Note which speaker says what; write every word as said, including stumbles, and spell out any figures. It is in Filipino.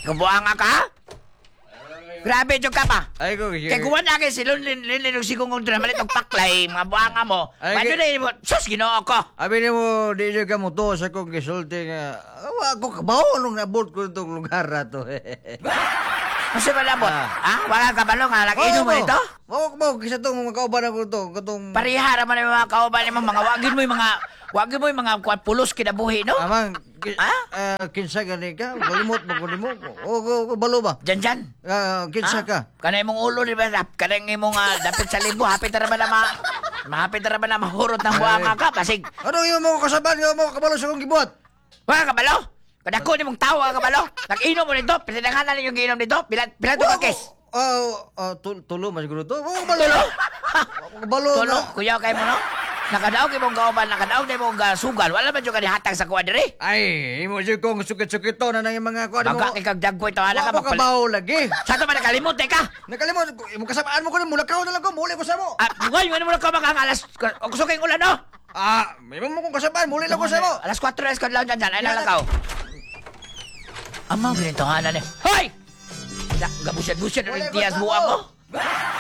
Speaker 1: Kabuanga ka? Grabe, Diyog ka pa.
Speaker 2: Ay ko.
Speaker 1: Kaya kuwan na kayo silon linlinong sigong kong dramalit og paklay, mga buanga mo.
Speaker 2: Ay,
Speaker 1: Ano
Speaker 2: gi-
Speaker 1: na yun mo? Sus, ginoo ko.
Speaker 2: Abi ni mo, di dyan ka mo to sa kong gisulti nga. Awa ako kabaho nung nabot ko itong lugar na to.
Speaker 1: Kasi malabot.
Speaker 2: Ah.
Speaker 1: Ah, wala ka ba nga? Nag-inom mo ito?
Speaker 2: Mawak mo, kisa itong mga kauban ako to. Katong...
Speaker 1: Parihara man yung mga kauban mo, mga wagin mo yung mga, wagin mo yung mga kuwan, pulos kinabuhi, no?
Speaker 2: Amang, ki-
Speaker 1: Ah?
Speaker 2: ah, kinsa gani ka? Kalimot mo ko ni mo. O, o, o, balo ba?
Speaker 1: Dyan, dyan.
Speaker 2: Ah, kinsa ka?
Speaker 1: Kanay mong ulo, di ba? Kanay mong uh, dapit sa libo, hapit na naman na ma... Mahapit na naman na mahurot ng buanga ka, pasig.
Speaker 2: Ano yung mga kasaban, yung mga kabalo sa kong gibuhat?
Speaker 1: Wala ka balo? Kadako ni mong tawa ka balo? Nag-inom mo nito, pinangalan ninyo giinom nito, pilan, pilan to ka kes?
Speaker 2: Ah, ah, tul- tulo, mas siguro to. Oh, balo.
Speaker 1: Tulo?
Speaker 2: Balo
Speaker 1: Tulo,
Speaker 2: na.
Speaker 1: kuya kay mo no? Nakadaog kay mong kauban, nakadaog na mong uh, sugal, wala man yung kanihatag sa kuwa diri.
Speaker 2: Ay, imo siya kong sukit-sukit to na nang yung mga kuha mo.
Speaker 1: Magka kay kagdagpo ito, anak ka
Speaker 2: Wala ko
Speaker 1: magpal...
Speaker 2: kabaho lagi.
Speaker 1: Sa ito ba nakalimot, teka?
Speaker 2: Nakalimot, imo kasabaan mo ko ni mulakaw na lang ko, muli ko sa mo.
Speaker 1: Ah, ngayon, ano mo na ka makangalas, gusto kayong ulan, no?
Speaker 2: Ah, imo mo kong kasabaan, muli lang ko sa mo.
Speaker 1: Alas kwatro na lang dyan dyan, ay nalakaw. Amang ginito nga na niya. Hoy! Gabusyad-busyad,
Speaker 2: Wala
Speaker 1: rin tiyas
Speaker 2: ko
Speaker 1: buwang
Speaker 2: sa
Speaker 1: mo.